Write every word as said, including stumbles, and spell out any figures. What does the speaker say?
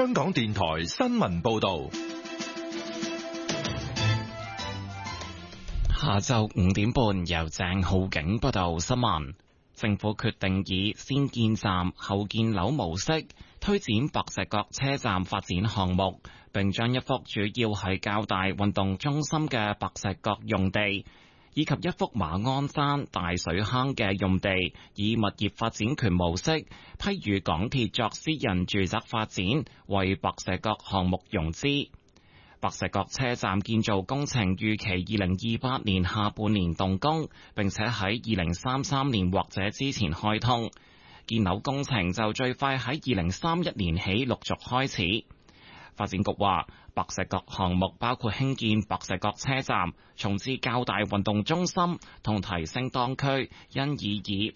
香港電台新聞報道。 下晝五點半，由鄭浩景報道新聞。政府決定以先建站後建樓模式推展白石角車站發展項目，並將一幅主要係較大運動中心嘅白石角用地，以及一幅馬鞍山大水坑嘅用地，以物業發展權模式批予港鐵作私人住宅發展，為白石角項目融資。白石角車站建造工程預期二零二八年下半年動工，並且喺二零三三年或者之前開通。建樓工程就最快喺二零三一年起陸續開始。發展局話，白石角項目包括興建白石角車站、重置較大運動中心同提升當區因以以